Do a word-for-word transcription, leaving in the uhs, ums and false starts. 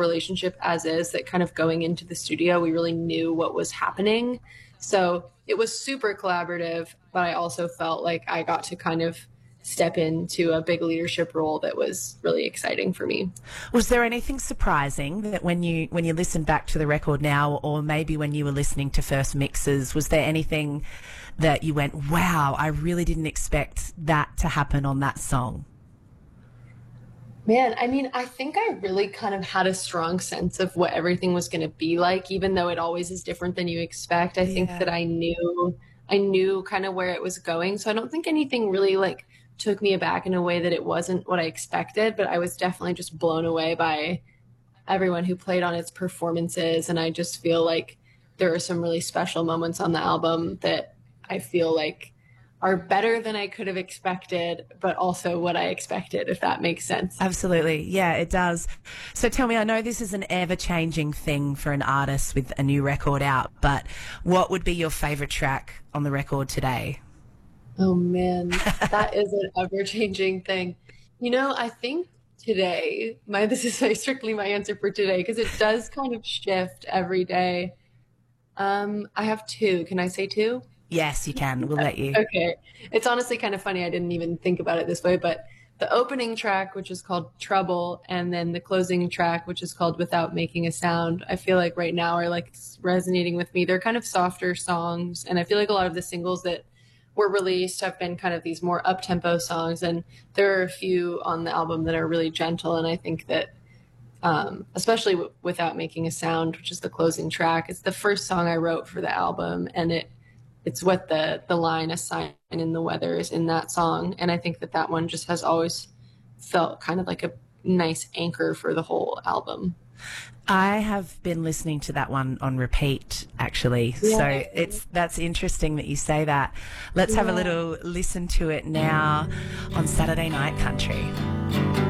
relationship as is, that kind of going into the studio, we really knew what was happening. So it was super collaborative, but I also felt like I got to kind of step into a big leadership role that was really exciting for me. Was there anything surprising that when you when you listen back to the record now, or maybe when you were listening to first mixes, was there anything that you went, wow, I really didn't expect that to happen on that song? Man, I mean, I think I really kind of had a strong sense of what everything was going to be like, even though it always is different than you expect. I think Yeah. that I knew, I knew kind of where it was going. So I don't think anything really like took me aback in a way that it wasn't what I expected, but I was definitely just blown away by everyone who played on its performances. And I just feel like there are some really special moments on the album that I feel like are better than I could have expected, but also what I expected, if that makes sense. Absolutely. Yeah, it does. So tell me, I know this is an ever-changing thing for an artist with a new record out, but what would be your favourite track on the record today? Oh man, that is an ever-changing thing. You know, I think today, my this is my, strictly my answer for today because it does kind of shift every day. Um, I have two. Can I say two? Yes, you can. We'll let you. Okay. It's honestly kind of funny. I didn't even think about it this way, but the opening track, which is called Trouble, and then the closing track, which is called Without Making a Sound, I feel like right now are like resonating with me. They're kind of softer songs, and I feel like a lot of the singles that were released have been kind of these more up-tempo songs, and there are a few on the album that are really gentle, and I think that um, especially w- Without Making a Sound, which is the closing track, it's the first song I wrote for the album, and it it's what the the line "A Sign in the Weather" is in that song, and I think that that one just has always felt kind of like a nice anchor for the whole album. I have been listening to that one on repeat, actually. Yeah. So it's that's interesting that you say that. Let's have a Yeah. little listen to it now on Saturday Night Country.